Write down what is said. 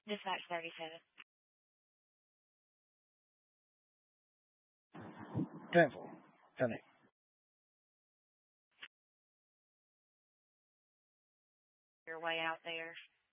Dispatch 37. 10-4. Connect. Your way out there.